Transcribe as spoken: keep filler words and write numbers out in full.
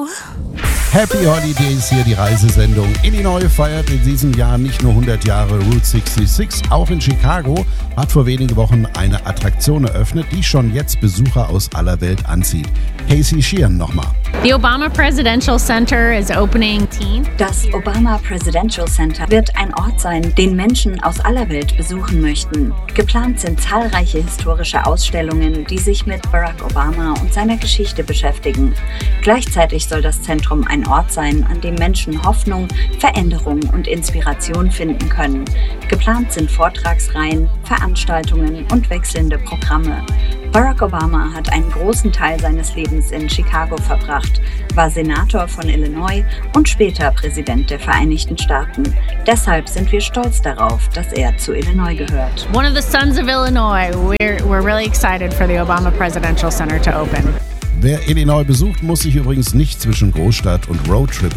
go. Happy Holidays, hier die Reisesendung. Illinois feiert in diesem Jahr nicht nur hundert Jahre Route sechsundsechzig, auch in Chicago hat vor wenigen Wochen eine Attraktion eröffnet, die schon jetzt Besucher aus aller Welt anzieht. Casey Sheehan nochmal. The Obama Presidential Center is opening. Das Obama Presidential Center wird ein Ort sein, den Menschen aus aller Welt besuchen möchten. Geplant sind zahlreiche historische Ausstellungen, die sich mit Barack Obama und seiner Geschichte beschäftigen. Gleichzeitig soll das Zentrum ein Ort sein, an dem Menschen Hoffnung, Veränderung und Inspiration finden können. Geplant sind Vortragsreihen, Veranstaltungen und wechselnde Programme. Barack Obama hat einen großen Teil seines Lebens in Chicago verbracht, war Senator von Illinois und später Präsident der Vereinigten Staaten. Deshalb sind wir stolz darauf, dass er zu Illinois gehört. One of the sons of Illinois. We're, we're really excited for the Obama Presidential Center to open. Wer Illinois besucht, muss sich übrigens nicht zwischen Großstadt und Roadtrip